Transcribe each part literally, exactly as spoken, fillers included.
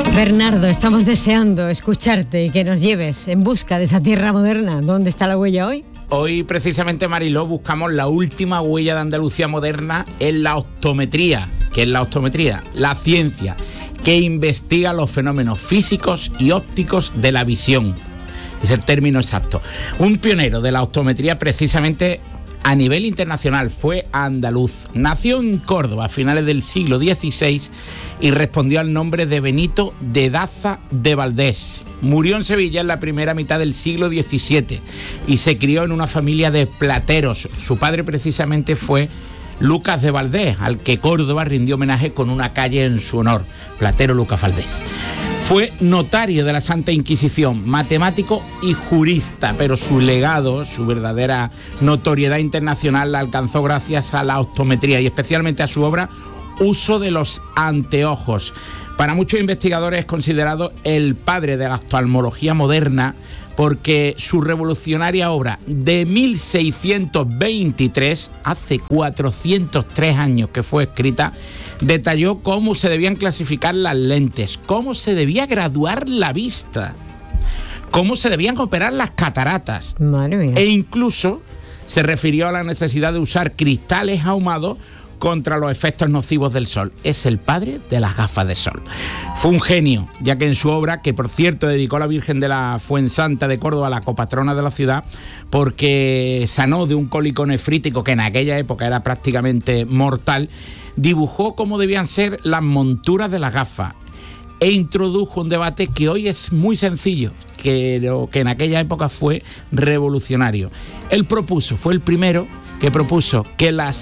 Bernardo, estamos deseando escucharte y que nos lleves en busca de esa tierra moderna. ¿Dónde está la huella hoy? Hoy, precisamente, Mariló, buscamos la última huella de Andalucía moderna en la optometría. ¿Qué es la optometría? La ciencia que investiga los fenómenos físicos y ópticos de la visión. Es el término exacto. Un pionero de la optometría, precisamente a nivel internacional, fue andaluz. Nació en Córdoba a finales del siglo dieciséis y respondió al nombre de Benito de Daza de Valdés. Murió en Sevilla en la primera mitad del siglo diecisiete y se crió en una familia de plateros. Su padre precisamente fue Lucas de Valdés, al que Córdoba rindió homenaje con una calle en su honor, Platero Lucas Valdés. Fue notario de la Santa Inquisición, matemático y jurista, pero su legado, su verdadera notoriedad internacional la alcanzó gracias a la optometría y especialmente a su obra Uso de los anteojos. Para muchos investigadores es considerado el padre de la oftalmología moderna porque su revolucionaria obra de mil seiscientos veintitrés, hace cuatrocientos tres años que fue escrita, detalló cómo se debían clasificar las lentes, cómo se debía graduar la vista, cómo se debían operar las cataratas. Madre mía. E incluso se refirió a la necesidad de usar cristales ahumados contra los efectos nocivos del sol. Es el padre de las gafas de sol. Fue un genio, ya que en su obra, que por cierto dedicó a la Virgen de la Fuensanta de Córdoba, la copatrona de la ciudad, porque sanó de un cólico nefrítico que en aquella época era prácticamente mortal, dibujó cómo debían ser las monturas de las gafas e introdujo un debate que hoy es muy sencillo, pero que en aquella época fue revolucionario. Él propuso, fue el primero que propuso que las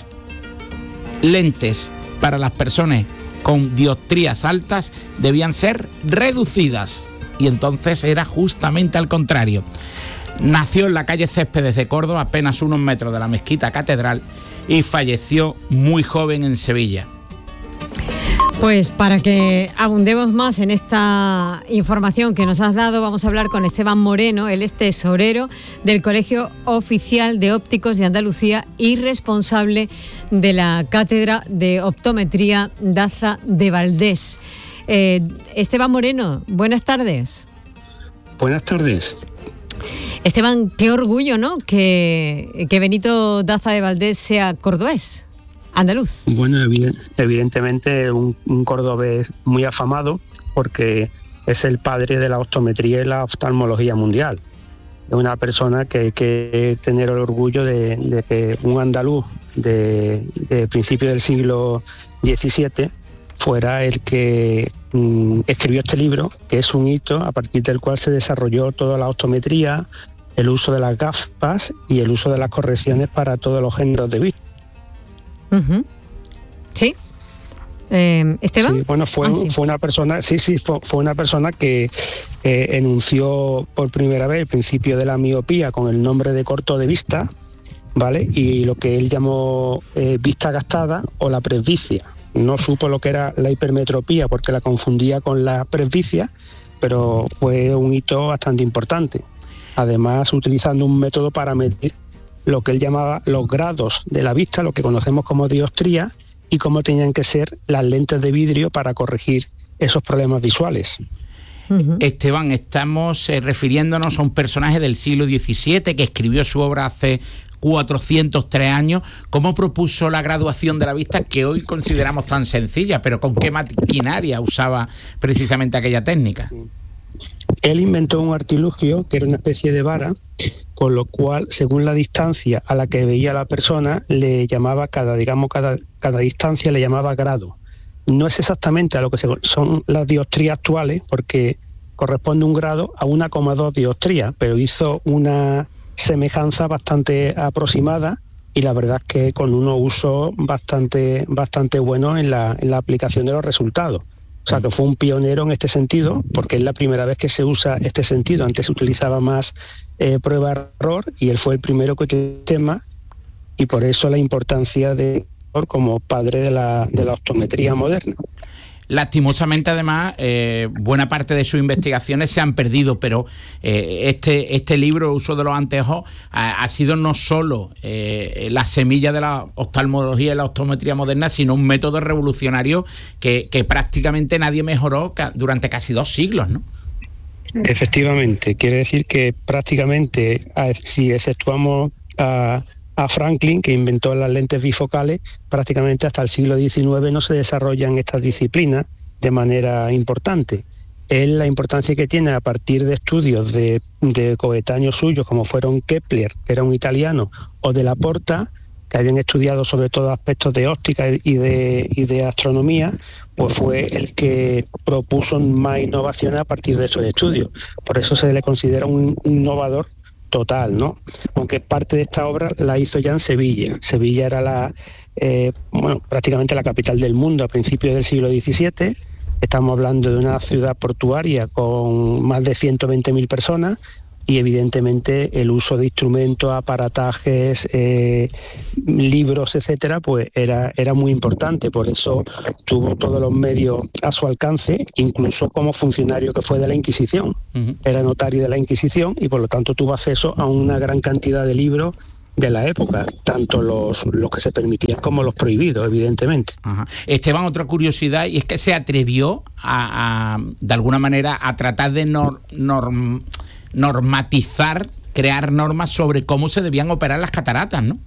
lentes para las personas con dioptrías altas debían ser reducidas, y entonces era justamente al contrario. Nació en la calle Céspedes de Córdoba, apenas unos metros de la mezquita catedral, y falleció muy joven en Sevilla. Pues para que abundemos más en esta información que nos has dado, vamos a hablar con Esteban Moreno. Él es tesorero del Colegio Oficial de Ópticos de Andalucía y responsable de la Cátedra de Optometría Daza de Valdés. Eh, Esteban Moreno, buenas tardes. Buenas tardes. Esteban, qué orgullo, ¿no?, que, que Benito Daza de Valdés sea cordobés. Andaluz. Bueno, evidentemente un, un cordobés muy afamado porque es el padre de la optometría y la oftalmología mundial. Es una persona que hay que tener el orgullo de, de que un andaluz de, de principios del siglo diecisiete fuera el que mm, escribió este libro, que es un hito a partir del cual se desarrolló toda la optometría, el uso de las gafas y el uso de las correcciones para todos los géneros de vista. Uh-huh. Sí. Eh, Esteban. Sí, bueno, fue, ah, sí. fue una persona, sí, sí, fue, fue una persona que eh, enunció por primera vez el principio de la miopía con el nombre de corto de vista, ¿vale? Y lo que él llamó eh, vista gastada o la presbicia. No supo lo que era la hipermetropía porque la confundía con la presbicia, pero fue un hito bastante importante. Además, utilizando un método para medir lo que él llamaba los grados de la vista, lo que conocemos como dioptría, y cómo tenían que ser las lentes de vidrio para corregir esos problemas visuales. Uh-huh. Esteban, estamos eh, refiriéndonos a un personaje del siglo diecisiete que escribió su obra hace cuatrocientos tres años. ¿Cómo propuso la graduación de la vista, que hoy consideramos tan sencilla, pero con qué maquinaria usaba precisamente aquella técnica? Sí. Él inventó un artilugio que era una especie de vara, con lo cual, según la distancia a la que veía la persona, le llamaba cada, digamos, cada, cada distancia le llamaba grado. No es exactamente a lo que son las dioptrías actuales, porque corresponde un grado a una coma dos dioptrías, pero hizo una semejanza bastante aproximada y la verdad es que con unos usos bastante, bastante buenos en la, en la aplicación de los resultados. O sea, que fue un pionero en este sentido, porque es la primera vez que se usa este sentido. Antes se utilizaba más eh, prueba-error y él fue el primero que utilizó el tema, y por eso la importancia de como padre de la, de la optometría moderna. lastimosamente además eh, buena parte de sus investigaciones se han perdido, pero eh, este, este libro, Uso de los anteojos, ha, ha sido no solo eh, la semilla de la oftalmología y la optometría moderna, sino un método revolucionario que, que prácticamente nadie mejoró ca- durante casi dos siglos, ¿no? Efectivamente, quiere decir que prácticamente, si exceptuamos a, a Franklin, que inventó las lentes bifocales, prácticamente hasta el siglo diecinueve no se desarrollan estas disciplinas de manera importante. Es la importancia que tiene a partir de estudios de, de coetáneos suyos, como fueron Kepler, que era un italiano, o de Laporta, que habían estudiado sobre todo aspectos de óptica y de, y de astronomía, pues fue el que propuso más innovaciones a partir de esos estudios. Por eso se le considera un innovador total, ¿no? Aunque parte de esta obra la hizo ya en Sevilla. Sevilla era la, eh, bueno, prácticamente la capital del mundo a principios del siglo diecisiete. Estamos hablando de una ciudad portuaria con más de ciento veinte mil personas, y evidentemente el uso de instrumentos, aparatajes, eh, libros, etcétera, pues era, era muy importante. Por eso tuvo todos los medios a su alcance, incluso como funcionario que fue de la Inquisición. Uh-huh. Era notario de la Inquisición y por lo tanto tuvo acceso a una gran cantidad de libros de la época, tanto los, los que se permitían como los prohibidos, evidentemente. Ajá. Esteban, otra curiosidad, y es que se atrevió a, a de alguna manera, a tratar de nor, norm, normatizar, crear normas sobre cómo se debían operar las cataratas, ¿no?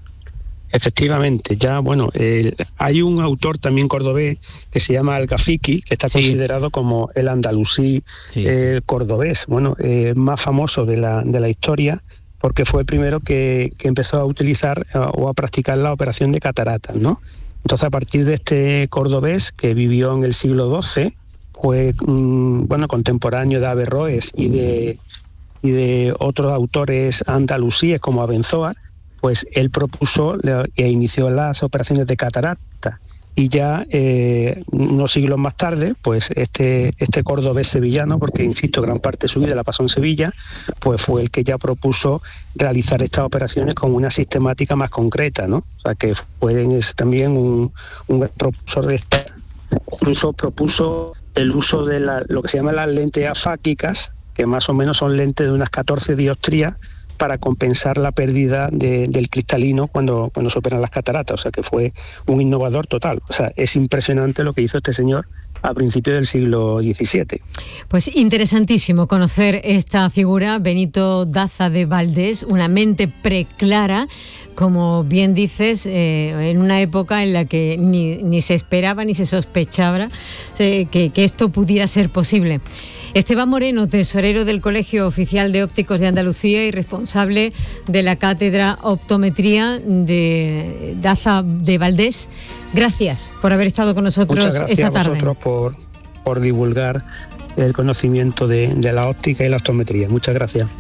Efectivamente, ya, bueno, eh, hay un autor también cordobés que se llama Al-Ghafiqi, que está sí. considerado como el andalusí sí, eh, sí. cordobés, bueno, eh, más famoso de la, de la historia, porque fue el primero que, que empezó a utilizar uh, o a practicar la operación de cataratas, ¿no? Entonces, a partir de este cordobés, que vivió en el siglo doce, fue, um, bueno, contemporáneo de Averroes y de, y de otros autores andalusíes como Abenzoar, pues él propuso e inició las operaciones de catarata. Y ya eh, unos siglos más tarde, pues este, este cordobés sevillano, porque insisto, gran parte de su vida la pasó en Sevilla, pues fue el que ya propuso realizar estas operaciones con una sistemática más concreta, ¿no? O sea, que fue es también un, un gran propulsor de esta. Incluso propuso el uso de la, lo que se llama las lentes afáquicas, que más o menos son lentes de unas catorce dioptrías, para compensar la pérdida de, del cristalino cuando, cuando se operan las cataratas. O sea que fue un innovador total. O sea, es impresionante lo que hizo este señor a principios del siglo diecisiete. Pues interesantísimo conocer esta figura, Benito Daza de Valdés, una mente preclara, como bien dices, eh, en una época en la que ni, ni se esperaba ni se sospechaba eh, que, que esto pudiera ser posible. Esteban Moreno, tesorero del Colegio Oficial de Ópticos de Andalucía y responsable de la Cátedra Optometría de Daza de Valdés, gracias por haber estado con nosotros esta tarde. Muchas gracias a vosotros por, por divulgar el conocimiento de, de la óptica y la optometría. Muchas gracias.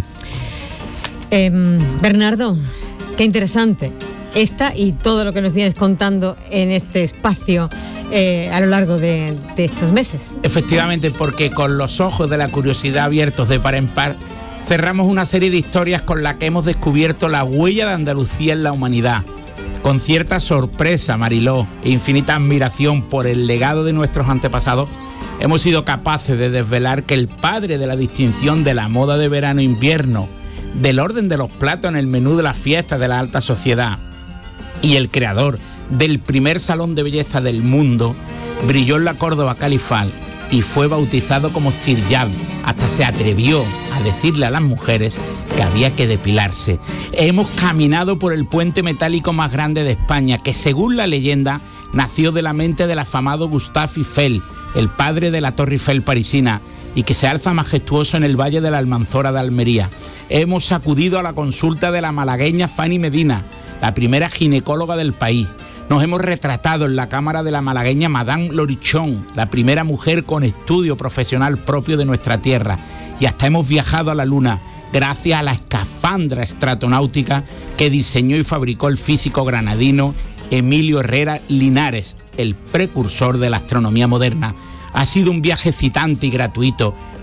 Eh, Bernardo, qué interesante esta y todo lo que nos vienes contando en este espacio Eh, a lo largo de, de estos meses. Efectivamente, porque con los ojos de la curiosidad abiertos de par en par, cerramos una serie de historias con la que hemos descubierto la huella de Andalucía en la humanidad. Con cierta sorpresa, Mariló, e infinita admiración por el legado de nuestros antepasados, hemos sido capaces de desvelar que el padre de la distinción de la moda de verano-invierno, del orden de los platos en el menú de las fiestas de la alta sociedad, y el creador del primer salón de belleza del mundo, brilló en la Córdoba califal y fue bautizado como Sir Jab. Hasta se atrevió a decirle a las mujeres que había que depilarse. Hemos caminado por el puente metálico más grande de España, que según la leyenda nació de la mente del afamado Gustave Eiffel, el padre de la Torre Eiffel parisina, y que se alza majestuoso en el Valle de la Almanzora de Almería. Hemos acudido a la consulta de la malagueña Fanny Medina, la primera ginecóloga del país. Nos hemos retratado en la cámara de la malagueña Madame Lorichón, la primera mujer con estudio profesional propio de nuestra tierra. Y hasta hemos viajado a la Luna, gracias a la escafandra estratonáutica que diseñó y fabricó el físico granadino Emilio Herrera Linares, el precursor de la astronomía moderna. Ha sido un viaje excitante y gratuito,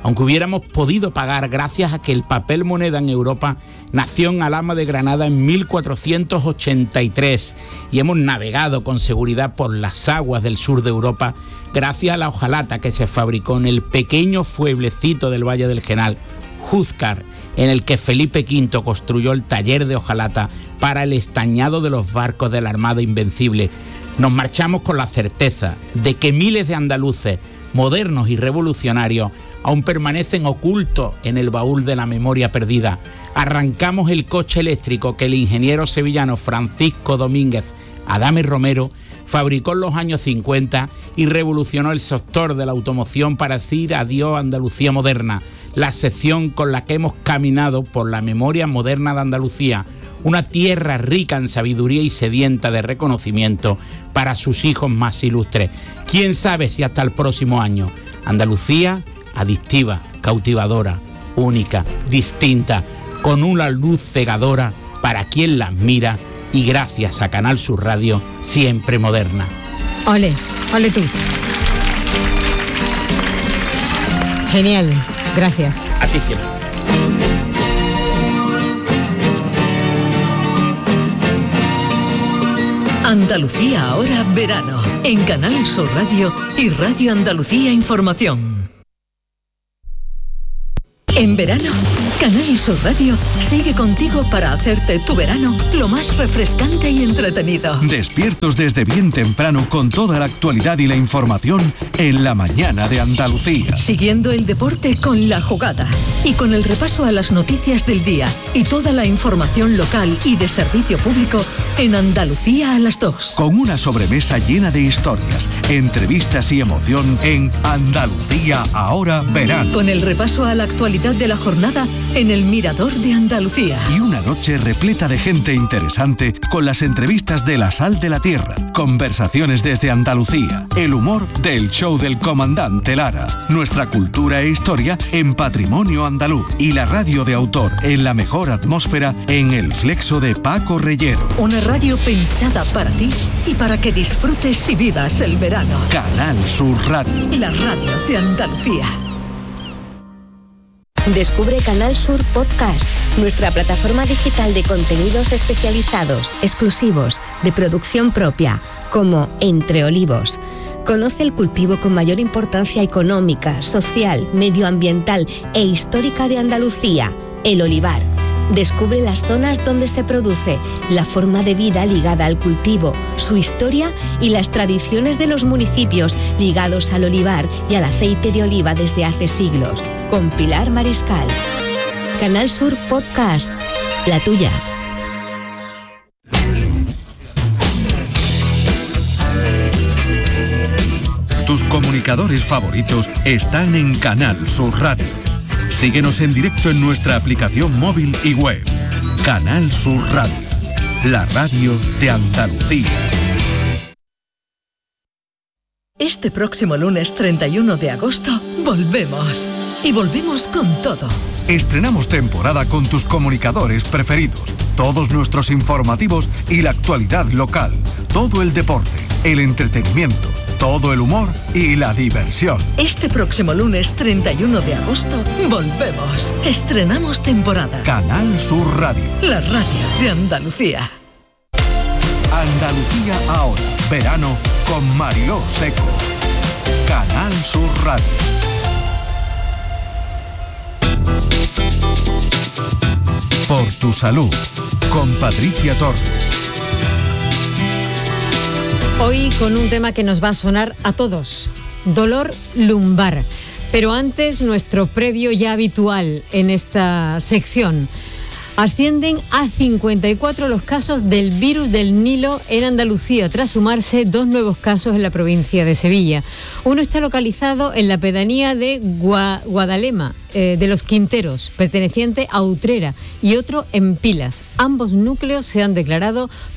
aunque hubiéramos podido pagar gracias a que el papel moneda en Europa nació en Alhama de Granada en mil cuatrocientos ochenta y tres y hemos navegado con seguridad por las aguas del sur de Europa gracias a la hojalata que se fabricó en el pequeño pueblecito del Valle del Genal, Júzcar, en el que Felipe quinto construyó el taller de hojalata para el estañado de los barcos de la Armada Invencible. Nos marchamos con la certeza de que miles de andaluces, modernos y revolucionarios, aún permanecen ocultos en el baúl de la memoria perdida. Arrancamos el coche eléctrico que el ingeniero sevillano Francisco Domínguez Adame Romero fabricó en los años cincuenta y revolucionó el sector de la automoción para decir adiós a Andalucía moderna, la sección con la que hemos caminado por la memoria moderna de Andalucía, una tierra rica en sabiduría y sedienta de reconocimiento para sus hijos más ilustres. Quién sabe si hasta el próximo año. Andalucía, adictiva, cautivadora, única, distinta, con una luz cegadora para quien las mira y gracias a Canal Sur Radio, siempre moderna. Ole, ole tú. Genial, gracias. A ti siempre. Andalucía ahora verano, en Canal Sur Radio y Radio Andalucía Información. En verano, Canal Sur Radio sigue contigo para hacerte tu verano lo más refrescante y entretenido. Despiertos desde bien temprano con toda la actualidad y la información en la mañana de Andalucía. Siguiendo el deporte con La Jugada y con el repaso a las noticias del día y toda la información local y de servicio público en Andalucía a las dos. Con una sobremesa llena de historias, entrevistas y emoción en Andalucía ahora verano. Con el repaso a la actualidad de la jornada en el Mirador de Andalucía. Y una noche repleta de gente interesante con las entrevistas de La Sal de la Tierra, conversaciones desde Andalucía, el humor del show del comandante Lara, nuestra cultura e historia en Patrimonio Andaluz y la radio de autor en la mejor atmósfera en El Flexo de Paco Reyero. Una radio pensada para ti y para que disfrutes y vivas el verano. Canal Sur Radio. La radio de Andalucía. Descubre Canal Sur Podcast, nuestra plataforma digital de contenidos especializados, exclusivos, de producción propia, como Entre Olivos. Conoce el cultivo con mayor importancia económica, social, medioambiental e histórica de Andalucía, el olivar. Descubre las zonas donde se produce, la forma de vida ligada al cultivo, su historia y las tradiciones de los municipios ligados al olivar y al aceite de oliva desde hace siglos. Con Pilar Mariscal. Canal Sur Podcast, la tuya. Tus comunicadores favoritos están en Canal Sur Radio. Síguenos en directo en nuestra aplicación móvil y web. Canal Sur Radio, la radio de Andalucía. Este próximo lunes treinta y uno de agosto volvemos. Y volvemos con todo. Estrenamos temporada con tus comunicadores preferidos, todos nuestros informativos y la actualidad local, todo el deporte, el entretenimiento, todo el humor y la diversión. Este próximo lunes treinta y uno de agosto volvemos. Estrenamos temporada. Canal Sur Radio. La radio de Andalucía. Andalucía ahora. Verano con Mariló Seco. Canal Sur Radio. Por tu salud. Con Patricia Torres. Hoy con un tema que nos va a sonar a todos, dolor lumbar. Pero antes, nuestro previo ya habitual en esta sección. Ascienden a cincuenta y cuatro los casos del virus del Nilo en Andalucía, tras sumarse dos nuevos casos en la provincia de Sevilla. Uno está localizado en la pedanía de Gua- Guadalema, eh, de los Quinteros, perteneciente a Utrera, y otro en Pilas. Ambos núcleos se han declarado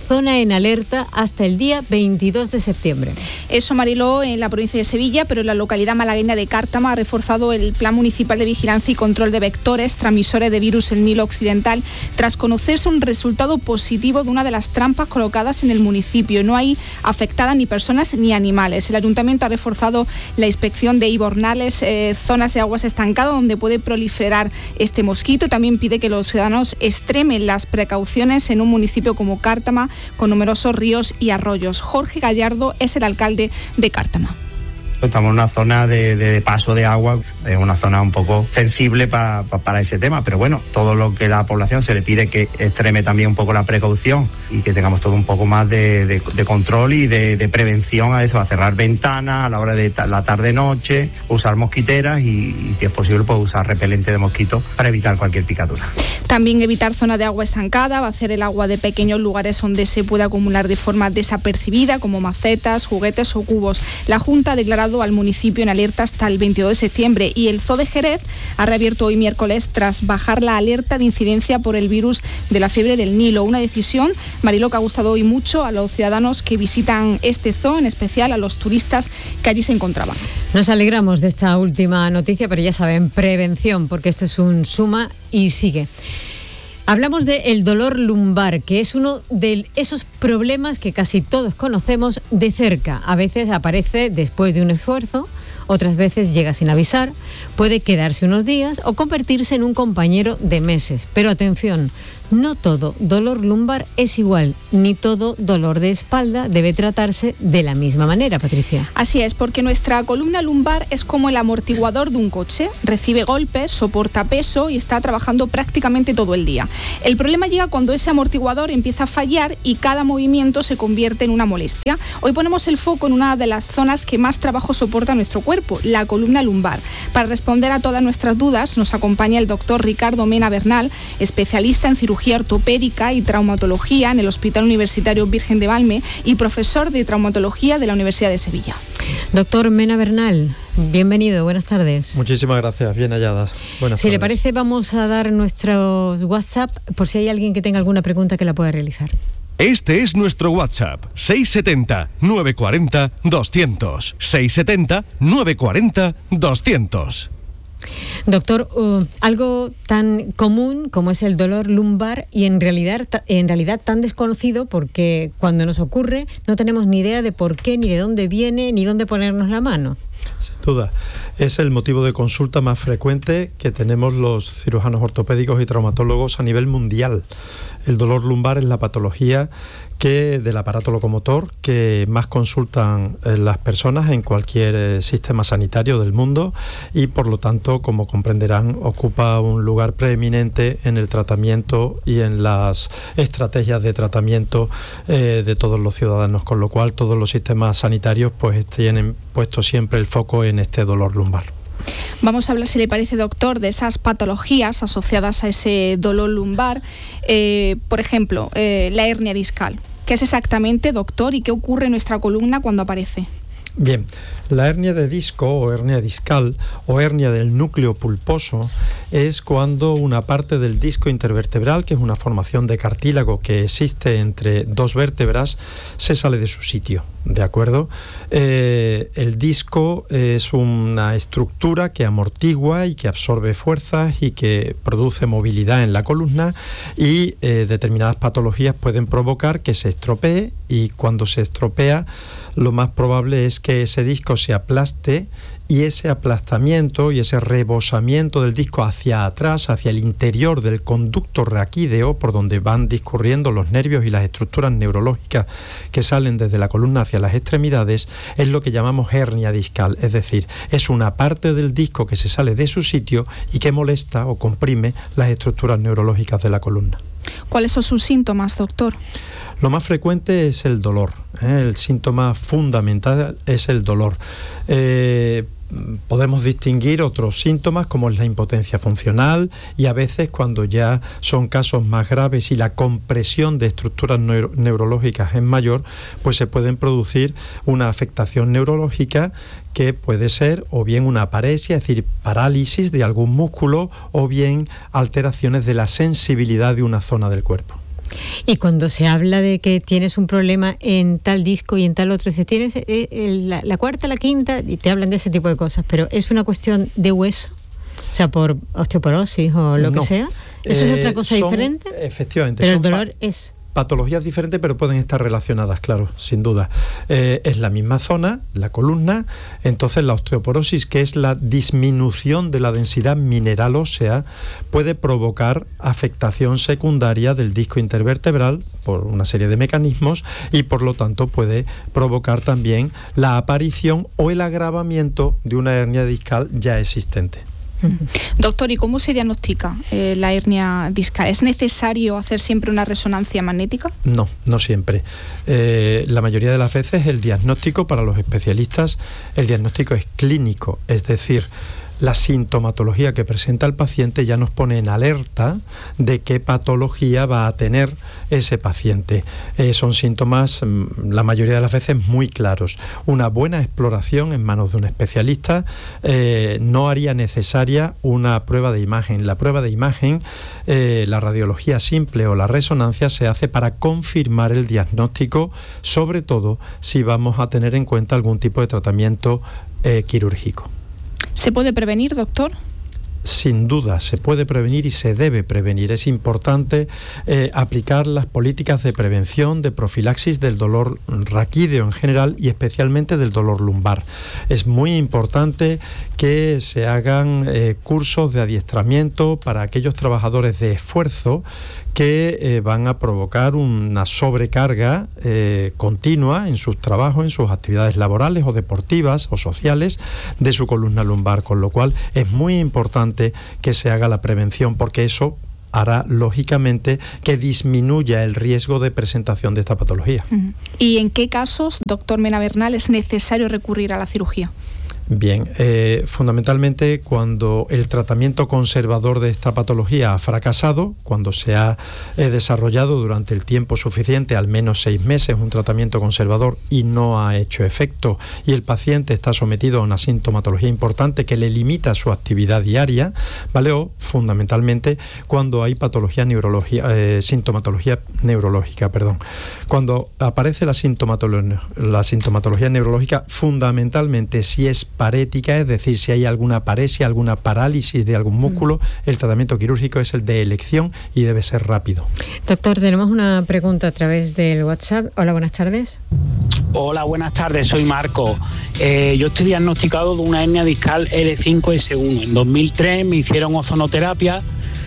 zona en alerta hasta el día veintidós de septiembre. Eso, Mariló, en la provincia de Sevilla, pero en la localidad malagueña de Cártama ha reforzado el Plan Municipal de Vigilancia y Control de Vectores transmisores de virus el Nilo Occidental, tras conocerse un resultado positivo de una de las trampas colocadas en el municipio. No hay afectadas ni personas ni animales. El ayuntamiento ha reforzado la inspección de Ibornales, eh, zonas de aguas estancadas donde puede proliferar este mosquito. También pide que los ciudadanos extremen las precauciones en un municipio como Cártama, con numerosos ríos y arroyos. Jorge Gallardo es el alcalde de Cártama. Estamos en una zona de, de paso de agua, es una zona un poco sensible pa, pa, para ese tema, pero bueno, todo lo que la población se le pide que extreme también un poco la precaución y que tengamos todo un poco más de, de, de control y de, de prevención a eso, a cerrar ventanas a la hora de ta, la tarde-noche, usar mosquiteras y, y si es posible pues usar repelente de mosquitos para evitar cualquier picadura. También evitar zonas de agua estancada, vaciar el agua de pequeños lugares donde se puede acumular de forma desapercibida, como macetas, juguetes o cubos. La Junta ha declarado al municipio en alerta hasta el veintidós de septiembre y el Zoo de Jerez ha reabierto hoy miércoles tras bajar la alerta de incidencia por el virus de la fiebre del Nilo. Una decisión, Mariló, que ha gustado hoy mucho a los ciudadanos que visitan este zoo, en especial a los turistas que allí se encontraban. Nos alegramos de esta última noticia, pero ya saben, prevención, porque esto es un suma y sigue. Hablamos del dolor lumbar, que es uno de esos problemas que casi todos conocemos de cerca. A veces aparece después de un esfuerzo, otras veces llega sin avisar, puede quedarse unos días o convertirse en un compañero de meses. Pero atención, no todo dolor lumbar es igual, ni todo dolor de espalda debe tratarse de la misma manera, Patricia. Así es, porque nuestra columna lumbar es como el amortiguador de un coche, recibe golpes, soporta peso y está trabajando prácticamente todo el día. El problema llega cuando ese amortiguador empieza a fallar y cada movimiento se convierte en una molestia. Hoy ponemos el foco en una de las zonas que más trabajo soporta nuestro cuerpo, la columna lumbar. Para responder a todas nuestras dudas nos acompaña el doctor Ricardo Mena Bernal, especialista en cirugía ortopédica y traumatología en el Hospital Universitario Virgen de Valme y profesor de traumatología de la Universidad de Sevilla. Doctor Mena Bernal, bienvenido, buenas tardes. Muchísimas gracias, bien halladas. Buenas si tardes. le parece, vamos a dar nuestros WhatsApp por si hay alguien que tenga alguna pregunta que la pueda realizar. Este es nuestro WhatsApp, seis siete cero, nueve cuatro cero, doscientos. seis siete cero, nueve cuatro cero, doscientos. Doctor, uh, algo tan común como es el dolor lumbar y en realidad, en realidad tan desconocido, porque cuando nos ocurre no tenemos ni idea de por qué, ni de dónde viene, ni dónde ponernos la mano. Sin duda, es el motivo de consulta más frecuente que tenemos los cirujanos ortopédicos y traumatólogos a nivel mundial. El dolor lumbar es la patología que del aparato locomotor que más consultan eh, las personas en cualquier eh, sistema sanitario del mundo y por lo tanto, como comprenderán, ocupa un lugar preeminente en el tratamiento y en las estrategias de tratamiento eh, de todos los ciudadanos, con lo cual todos los sistemas sanitarios pues tienen puesto siempre el foco en este dolor lumbar. Vamos a hablar, si le parece, doctor, de esas patologías asociadas a ese dolor lumbar. Eh, por ejemplo, eh, la hernia discal. ¿Qué es exactamente, doctor, y qué ocurre en nuestra columna cuando aparece? Bien, la hernia de disco o hernia discal o hernia del núcleo pulposo es cuando una parte del disco intervertebral, que es una formación de cartílago que existe entre dos vértebras, se sale de su sitio, ¿de acuerdo? Eh, el disco es una estructura que amortigua y que absorbe fuerzas y que produce movilidad en la columna y eh, determinadas patologías pueden provocar que se estropee y cuando se estropea lo más probable es que ese disco se aplaste y ese aplastamiento y ese rebosamiento del disco hacia atrás, hacia el interior del conducto raquídeo, por donde van discurriendo los nervios y las estructuras neurológicas que salen desde la columna hacia las extremidades, es lo que llamamos hernia discal, es decir, es una parte del disco que se sale de su sitio y que molesta o comprime las estructuras neurológicas de la columna. ¿Cuáles son sus síntomas, doctor? Lo más frecuente es el dolor, ¿eh? El síntoma fundamental es el dolor. Eh, podemos distinguir otros síntomas como es la impotencia funcional y a veces cuando ya son casos más graves y la compresión de estructuras neuro- neurológicas es mayor, pues se pueden producir una afectación neurológica que puede ser o bien una paresia, es decir, parálisis de algún músculo o bien alteraciones de la sensibilidad de una zona del cuerpo. Y cuando se habla de que tienes un problema en tal disco y en tal otro, si tienes eh, el, la, la cuarta, la quinta, y te hablan de ese tipo de cosas, pero ¿es una cuestión de hueso? O sea, por osteoporosis o lo no. que sea. ¿Eso eh, es otra cosa son, diferente? Efectivamente. Pero el dolor es... Patologías diferentes, pero pueden estar relacionadas, claro, sin duda. Eh, es la misma zona, la columna. Entonces la osteoporosis, que es la disminución de la densidad mineral ósea, puede provocar afectación secundaria del disco intervertebral por una serie de mecanismos y por lo tanto puede provocar también la aparición o el agravamiento de una hernia discal ya existente. Doctor, ¿y cómo se diagnostica eh, la hernia discal? ¿Es necesario hacer siempre una resonancia magnética? No, no siempre. Eh, la mayoría de las veces el diagnóstico para los especialistas, el diagnóstico es clínico, es decir, la sintomatología que presenta el paciente ya nos pone en alerta de qué patología va a tener ese paciente. Eh, son síntomas, la mayoría de las veces, muy claros. Una buena exploración en manos de un especialista eh, no haría necesaria una prueba de imagen. La prueba de imagen, eh, la radiología simple o la resonancia, se hace para confirmar el diagnóstico, sobre todo si vamos a tener en cuenta algún tipo de tratamiento eh, quirúrgico. ¿Se puede prevenir, doctor? Sin duda, se puede prevenir y se debe prevenir. Es importante eh, aplicar las políticas de prevención, de profilaxis del dolor raquídeo en general y especialmente del dolor lumbar. Es muy importante que se hagan eh, cursos de adiestramiento para aquellos trabajadores de esfuerzo que eh, van a provocar una sobrecarga eh, continua en sus trabajos, en sus actividades laborales o deportivas o sociales de su columna lumbar, con lo cual es muy importante que se haga la prevención, porque eso hará lógicamente que disminuya el riesgo de presentación de esta patología. ¿Y en qué casos, doctor Mena Bernal, es necesario recurrir a la cirugía? Bien, eh, fundamentalmente cuando el tratamiento conservador de esta patología ha fracasado, cuando se ha eh, desarrollado durante el tiempo suficiente, al menos seis meses, un tratamiento conservador y no ha hecho efecto y el paciente está sometido a una sintomatología importante que le limita su actividad diaria, ¿vale? O fundamentalmente cuando hay patología neurología, eh, sintomatología neurológica, perdón. Cuando aparece la sintomatología, la sintomatología neurológica, fundamentalmente si es parética, es decir, si hay alguna paresia, alguna parálisis de algún músculo, el tratamiento quirúrgico es el de elección y debe ser rápido. Doctor, tenemos una pregunta a través del WhatsApp. Hola, buenas tardes. Hola, buenas tardes, soy Marco. Eh, yo estoy diagnosticado de una hernia discal L cinco S uno. En dos mil tres me hicieron ozonoterapia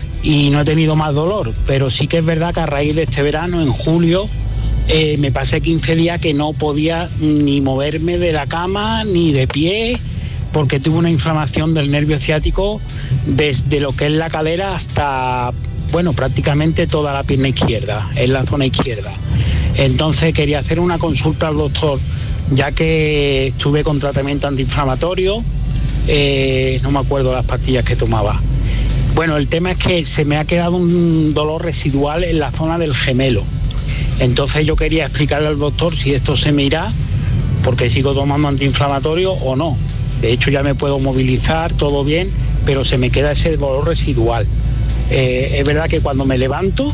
y no he tenido más dolor, pero sí que es verdad que a raíz de este verano, en julio, Eh, me pasé quince días que no podía ni moverme de la cama ni de pie porque tuve una inflamación del nervio ciático desde lo que es la cadera hasta, bueno, prácticamente toda la pierna izquierda, en la zona izquierda. Entonces quería hacer una consulta al doctor, ya que estuve con tratamiento antiinflamatorio, eh, no me acuerdo las pastillas que tomaba. Bueno, el tema es que se me ha quedado un dolor residual en la zona del gemelo. Entonces yo quería explicarle al doctor si esto se me irá porque sigo tomando antiinflamatorio o no. De hecho ya me puedo movilizar, todo bien, pero se me queda ese dolor residual. Eh, es verdad que cuando me levanto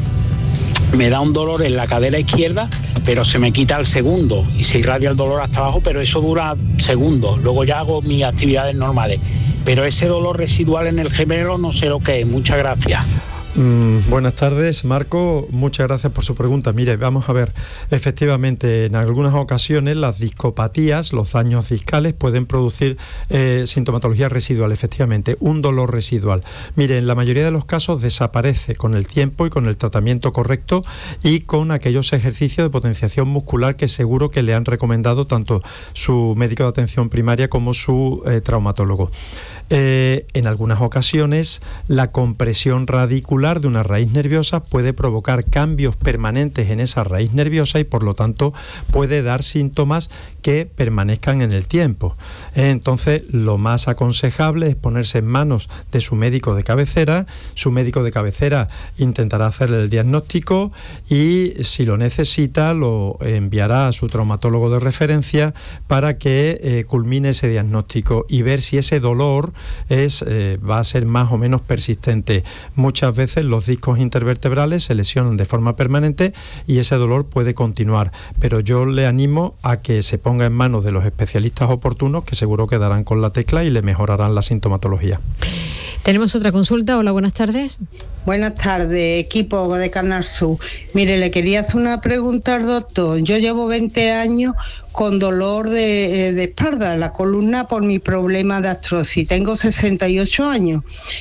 me da un dolor en la cadera izquierda, pero se me quita al segundo y se irradia el dolor hasta abajo, pero eso dura segundos. Luego ya hago mis actividades normales. Pero ese dolor residual en el gemelo no sé lo que es. Muchas gracias. Mm, buenas tardes, Marco, muchas gracias por su pregunta. Mire, vamos a ver, efectivamente en algunas ocasiones las discopatías, los daños discales pueden producir eh, sintomatología residual, efectivamente, un dolor residual. Mire, en la mayoría de los casos desaparece con el tiempo y con el tratamiento correcto y con aquellos ejercicios de potenciación muscular que seguro que le han recomendado tanto su médico de atención primaria como su eh, traumatólogo. Eh, en algunas ocasiones la compresión radicular de una raíz nerviosa puede provocar cambios permanentes en esa raíz nerviosa y por lo tanto puede dar síntomas que permanezcan en el tiempo. Eh, entonces lo más aconsejable es ponerse en manos de su médico de cabecera. Su médico de cabecera intentará hacerle el diagnóstico y si lo necesita lo enviará a su traumatólogo de referencia para que eh, culmine ese diagnóstico y ver si ese dolor es, eh, va a ser más o menos persistente. Muchas veces veces los discos intervertebrales se lesionan de forma permanente y ese dolor puede continuar. Pero yo le animo a que se ponga en manos de los especialistas oportunos, que seguro que darán con la tecla y le mejorarán la sintomatología. Tenemos otra consulta. Hola, buenas tardes. Buenas tardes, equipo de Canal Sur. Mire, le quería hacer una pregunta al doctor. Yo llevo veinte años con dolor de, de espalda, la columna, por mi problema de artrosis. Tengo sesenta y ocho años.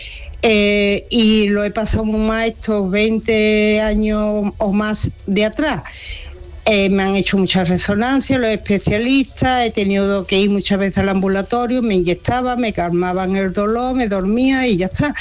Eh, y lo he pasado muy mal estos veinte años o más de atrás. Eh, me han hecho muchas resonancias los especialistas, he tenido que ir muchas veces al ambulatorio, me inyectaban, me calmaban el dolor, me dormía y ya está.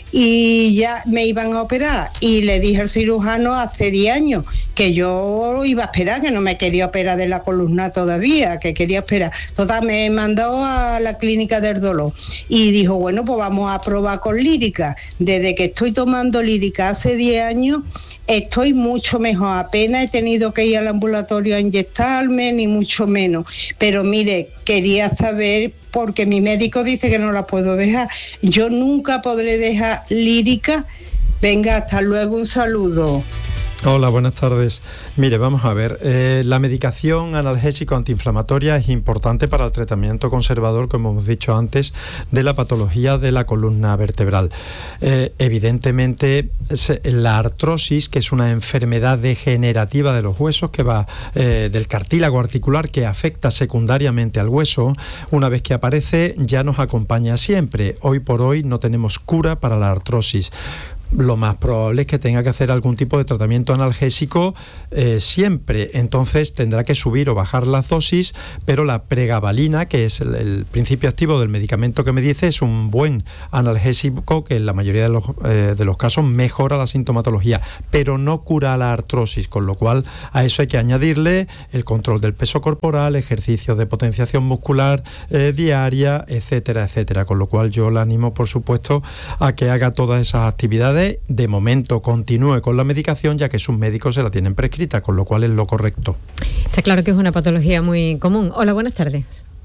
Y ya me iban a operar y le dije al cirujano hace diez años que yo iba a esperar, que no me quería operar de la columna todavía, que quería esperar. Total, me mandó a la clínica del dolor y dijo, bueno, pues vamos a probar con lírica. Desde que estoy tomando lírica hace diez años, estoy mucho mejor. Apenas he tenido que ir al ambulatorio a inyectarme, ni mucho menos. Pero mire, quería saber, porque mi médico dice que no la puedo dejar. Yo nunca podré dejar lírica. Venga, hasta luego, un saludo. Hola, buenas tardes. Mire, vamos a ver, eh, la medicación analgésico antiinflamatoria es importante para el tratamiento conservador, como hemos dicho antes, de la patología de la columna vertebral. Eh, evidentemente, la artrosis, que es una enfermedad degenerativa de los huesos, que va eh, del cartílago articular, que afecta secundariamente al hueso, una vez que aparece ya nos acompaña siempre. Hoy por hoy no tenemos cura para la artrosis. Lo más probable es que tenga que hacer algún tipo de tratamiento analgésico eh, siempre. Entonces tendrá que subir o bajar las dosis, pero la pregabalina, que es el, el principio activo del medicamento que me dice, es un buen analgésico que en la mayoría de los, eh, de los casos mejora la sintomatología, pero no cura la artrosis, con lo cual a eso hay que añadirle el control del peso corporal, ejercicios de potenciación muscular eh, diaria, etcétera, etcétera. Con lo cual yo le animo, por supuesto, a que haga todas esas actividades. De momento continúe con la medicación, ya que sus médicos se la tienen prescrita, con lo cual es lo correcto. Está claro que es una patología muy común. Hola, buenas tardes.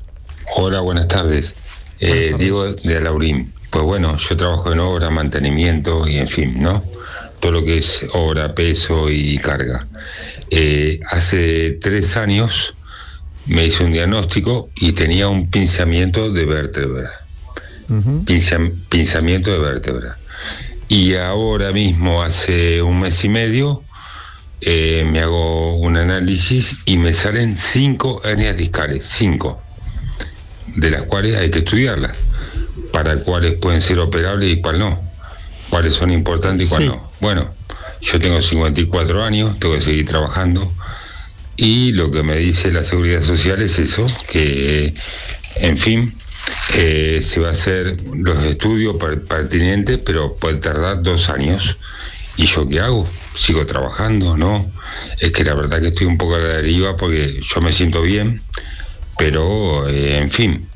Hola, buenas tardes. Buenas eh, tardes. Diego de Alaurín. Pues bueno, yo trabajo en obra, mantenimiento y en fin, ¿no? Todo lo que es obra, peso y carga. Eh, hace tres años me hice un diagnóstico y tenía un pinzamiento de vértebra. Uh-huh. Pinza, pinzamiento de vértebra. Y ahora mismo, hace un mes y medio, eh, me hago un análisis y me salen cinco hernias discales, cinco, de las cuales hay que estudiarlas, para cuáles pueden ser operables y cuáles no, cuáles son importantes y cuáles sí. no. Bueno, yo tengo cincuenta y cuatro años, tengo que seguir trabajando, y lo que me dice la Seguridad Social es eso, que, en fin, Eh, se va a hacer los estudios pertinentes, pero puede tardar dos años. ¿Y yo qué hago? ¿Sigo trabajando? ¿No? Es que la verdad que estoy un poco a la deriva porque yo me siento bien, pero eh, en fin,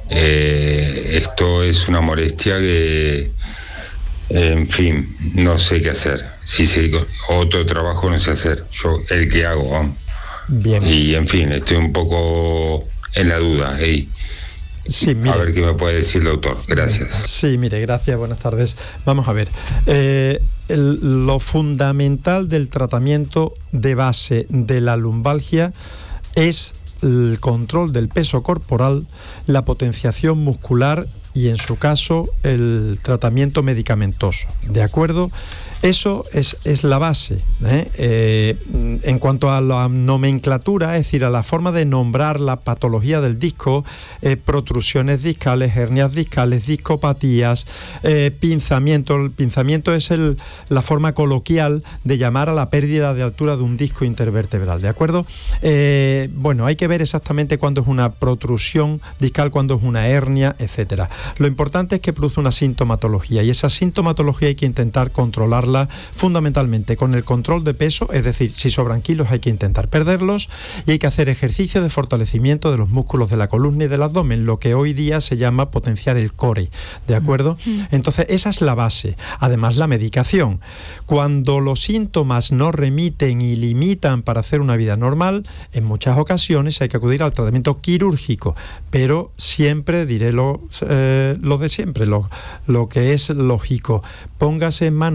eh, esto es una molestia que, eh, en fin, no sé qué hacer. Si sigo, otro trabajo no sé hacer, yo el que hago, ¿no? Bien. Y en fin, estoy un poco en la duda. Hey. Sí, mire. A ver qué me puede decir el doctor. Gracias. Sí, mire, gracias, buenas tardes. Vamos a ver. Eh, el, lo fundamental del tratamiento de base de la lumbalgia es el control del peso corporal, la potenciación muscular y, en su caso, el tratamiento medicamentoso. ¿De acuerdo? Eso es, es la base. ¿eh? Eh, en cuanto a la nomenclatura, es decir, a la forma de nombrar la patología del disco, eh, protrusiones discales, hernias discales, discopatías, eh, pinzamiento. El pinzamiento es el, la forma coloquial de llamar a la pérdida de altura de un disco intervertebral, ¿de acuerdo? Eh, bueno, hay que ver exactamente cuándo es una protrusión discal, cuándo es una hernia, etcétera. Lo importante es que produce una sintomatología, y esa sintomatología hay que intentar controlarla fundamentalmente con el control de peso, es decir, si sobran kilos hay que intentar perderlos, y hay que hacer ejercicio de fortalecimiento de los músculos de la columna y del abdomen, lo que hoy día se llama potenciar el core, ¿de acuerdo? Entonces esa es la base. Además, la medicación. Cuando los síntomas no remiten y limitan para hacer una vida normal, en muchas ocasiones hay que acudir al tratamiento quirúrgico, pero siempre diré lo, eh, lo de siempre, lo, lo que es lógico. Póngase en manos de los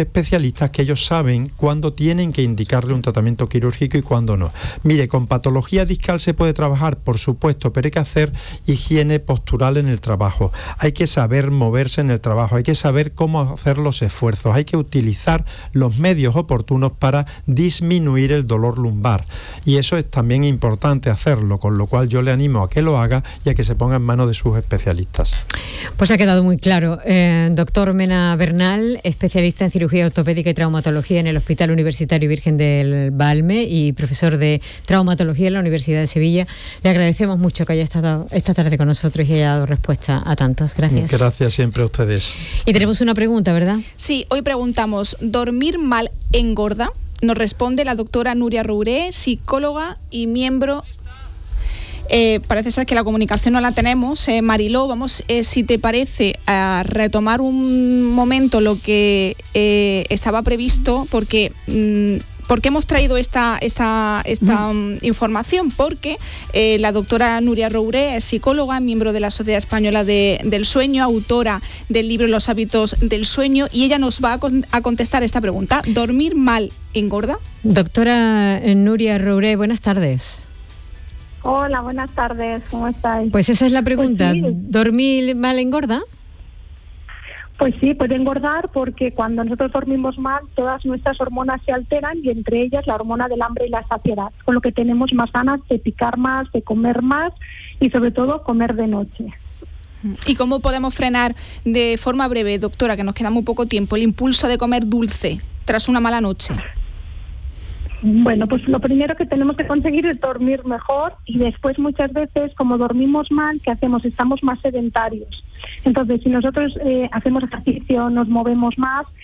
especialistas que ellos saben cuándo tienen que indicarle un tratamiento quirúrgico y cuándo no. Mire, con patología discal se puede trabajar, por supuesto, pero hay que hacer higiene postural en el trabajo. Hay que saber moverse en el trabajo, hay que saber cómo hacer los esfuerzos, hay que utilizar los medios oportunos para disminuir el dolor lumbar. Y eso es también importante hacerlo, con lo cual yo le animo a que lo haga y a que se ponga en manos de sus especialistas. Pues ha quedado muy claro. Eh, doctor Mena Bernal, especialista en cirugía ortopédica y traumatología en el Hospital Universitario Virgen del Valme y profesor de traumatología en la Universidad de Sevilla. Le agradecemos mucho que haya estado esta tarde con nosotros y haya dado respuesta a tantos. Gracias. Gracias siempre a ustedes. Y tenemos una pregunta, ¿verdad? Sí, hoy preguntamos, ¿dormir mal engorda? Nos responde la doctora Nuria Rouré, psicóloga y miembro... Eh, parece ser que la comunicación no la tenemos. Eh, Mariló, vamos, eh, si te parece, a retomar un momento lo que eh, estaba previsto, porque... Mmm, ¿Por qué hemos traído esta, esta, esta um, información? Porque eh, la doctora Nuria Rouré es psicóloga, miembro de la Sociedad Española de, del Sueño, autora del libro Los hábitos del sueño, y ella nos va a, con, a contestar esta pregunta. ¿Dormir mal engorda? Doctora Nuria Rouré, buenas tardes. Hola, buenas tardes, ¿cómo estáis? Pues esa es la pregunta, pues sí. ¿Dormir mal engorda? Pues sí, puede engordar porque cuando nosotros dormimos mal, todas nuestras hormonas se alteran y entre ellas la hormona del hambre y la saciedad, con lo que tenemos más ganas de picar más, de comer más y sobre todo comer de noche. ¿Y cómo podemos frenar de forma breve, doctora, que nos queda muy poco tiempo, el impulso de comer dulce tras una mala noche? Bueno, pues lo primero que tenemos que conseguir es dormir mejor y después muchas veces, como dormimos mal, ¿qué hacemos? Estamos más sedentarios. Entonces, si nosotros eh, hacemos ejercicio, nos movemos más,